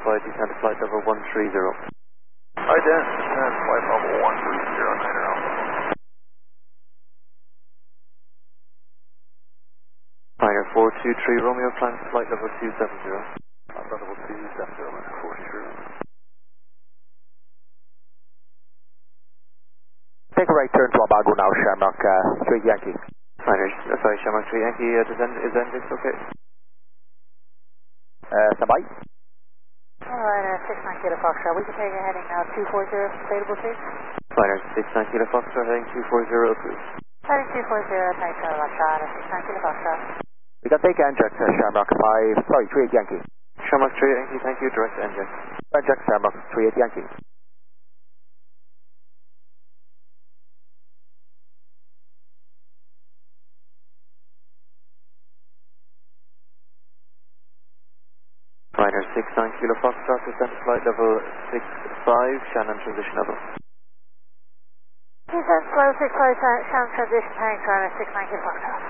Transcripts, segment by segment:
identified, descend to flight level 130. Descend flight level 130, Niner Alpha. Niner 423 Romeo, climb to flight level 270. Flight level 270, Niner 423. Take a right turn to Abago now, Shamrock 3 Yankee. Niner, sorry, Shamrock 3 Yankee, descend, is Hendrix okay? Standby. Alright, 69 Kilo Foxtrot, we can take a heading now 240, available please? Niner 69 Kilo Foxtrot, heading 240 approved. Heading 240, thanks very much, 69 Kilo Foxtrot. We can take NJAX Shamrock 38 Yankee. Shamrock 3 Yankee, thank you, direct NJAX. NJAX Shamrock 38 Yankee. Niner 69 Kilo Foxtrot, descend to flight level 65, Shannon transition level. Descend slow 65, Shannon transition, thanks, 69 Kilo Foxtrot.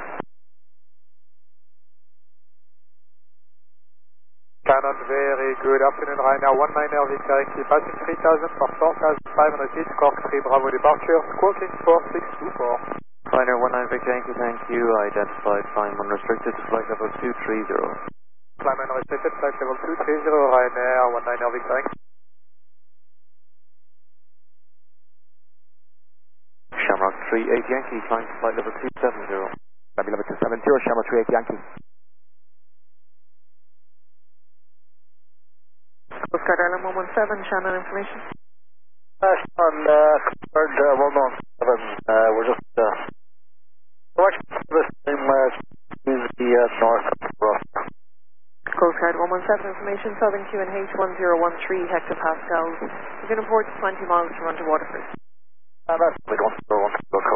Shannon, very good afternoon, Ryanair 19 Victor Yankee, passing 3000 for 4500 feet, Cork 3 Bravo departure, squawking 4624. Niner 19 Victor Yankee, thank you, identified, climb unrestricted to flight level 230. Climb unrestricted, flight level 230, Ryanair 19 Victor Yankee. Shamrock 38 Yankee, climb to flight level 270. Level 270, Shamrock 38 Yankee. Coast Guard Island 117, Shannon information. Shannon, Coast Guard 117, we're just watching this team to the north of Ross. Coast Guard 117 information, Southern QNH 1013 hectopascals. We're going to port 20 miles to run to Waterford. That's we don't want to go.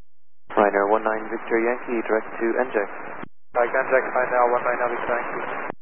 Niner 19 Victor Yankee, direct to NJAX. NJAX, Ryanair 19 Victor Yankee.